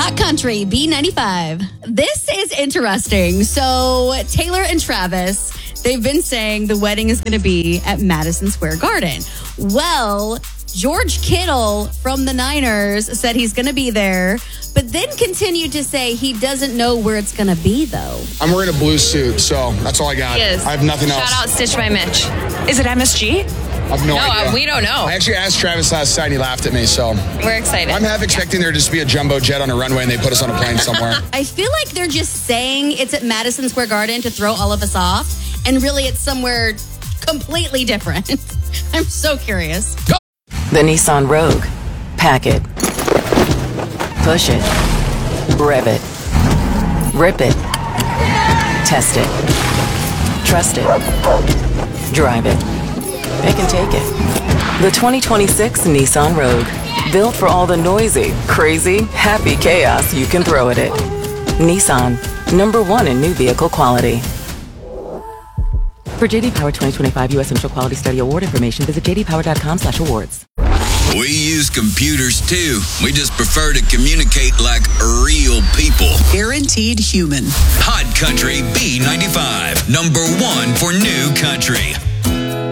Hot Country B95. This is interesting. So Taylor and Travis, they've been saying the wedding is going to be at Madison Square Garden. Well, George Kittle from the Niners said he's going to be there, but then continued to say he doesn't know where it's going to be, though. I'm wearing a blue suit, so that's all I got. He is. I have nothing else. Shout out Stitch by Mitch. Is it MSG? I have no idea. We don't know. I actually asked Travis last night and he laughed at me, so We're excited. I'm half expecting there to just be a jumbo jet on a runway and they put us on a plane somewhere. I feel like they're just saying it's at Madison Square Garden to throw all of us off, and really it's somewhere completely different. I'm so curious. Go! The Nissan Rogue. Pack it. Push it. Rev it. Rip it. Test it. Trust it. Drive it. Pick and take it. The 2026 Nissan Rogue. Built for all the noisy, crazy, happy chaos you can throw at it. Nissan. #1 in new vehicle quality. For JD Power 2025 U.S. Initial Quality Study Award information, visit jdpower.com/awards. We use computers too. We just prefer to communicate like real people. Guaranteed human. Hot Country B95, #1 for new country.